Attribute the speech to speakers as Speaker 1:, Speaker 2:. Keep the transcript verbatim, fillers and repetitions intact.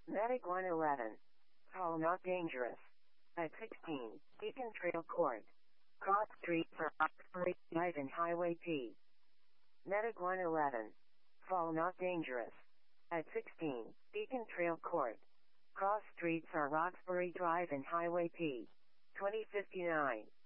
Speaker 1: Medic one eleven. Fall not dangerous. At sixteen, Beacon Trail Court. Cross Street for Oxbury Drive and Highway P. Medic one eleven. Fall not dangerous. At sixteen, Beacon Trail Court. Cross Street for Roxbury Drive and Highway P. twenty fifty-nine.